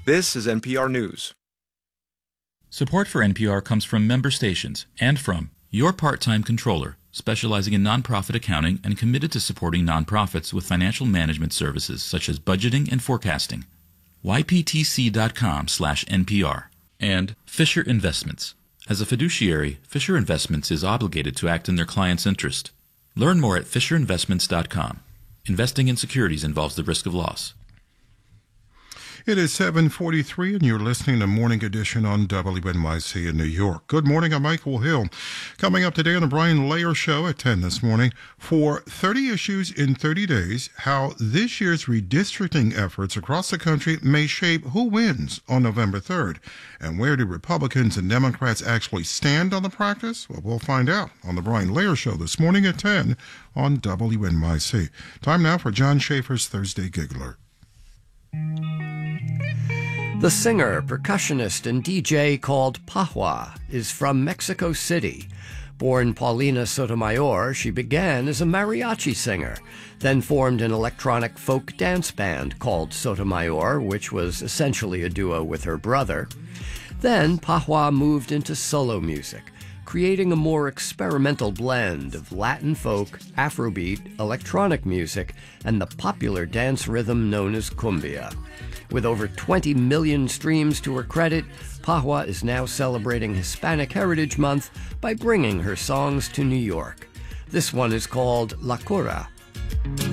This is NPR News. Support for NPR comes from member stations and from your part-time controller, specializing in nonprofit accounting and committed to supporting nonprofits with financial management services such as budgeting and forecasting. yptc.com/NPR. And Fisher Investments. As a fiduciary, Fisher Investments is obligated to act in their client's interest. Learn more at fisherinvestments.com. Investing in securities involves the risk of loss. It is 7:43, and you're listening to Morning Edition on WNYC in New York. Good morning, I'm Michael Hill. Coming up today on the Brian Layer Show at 10 this morning, for 30 issues in 30 days, how this year's redistricting efforts across the country may shape who wins on November 3rd. And where do Republicans and Democrats actually stand on the practice? Well, we'll find out on the Brian Layer Show this morning at 10 on WNYC. Time now for John Schaefer's Thursday Giggler. The singer, percussionist, and DJ called Pahwa is from Mexico City. Born Paulina Sotomayor, she began as a mariachi singer, then formed an electronic folk dance band called Sotomayor, which was essentially a duo with her brother. Then Pahwa moved into solo music, creating a more experimental blend of Latin folk, Afrobeat, electronic music, and the popular dance rhythm known as cumbia. With over 20 million streams to her credit, Pahwa is now celebrating Hispanic Heritage Month by bringing her songs to New York. This one is called La Cura.